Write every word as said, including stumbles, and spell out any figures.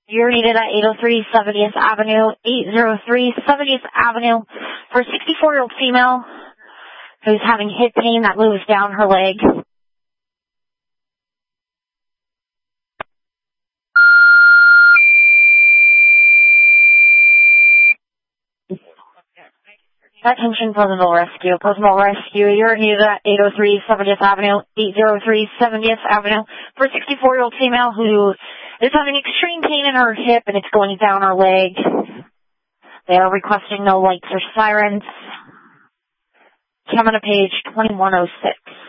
You're needed at eight oh three seventieth Avenue, eight oh three seventieth Avenue for a sixty-four-year-old female who's having hip pain that moves down her leg. Attention, Pleasantville Rescue. Pleasantville Rescue, you're needed at eight oh three seventieth Avenue, eight oh three seventieth Avenue for a sixty-four-year-old female who is having extreme pain in her hip and it's going down her leg. They are requesting no lights or sirens. Come on to page twenty-one oh six.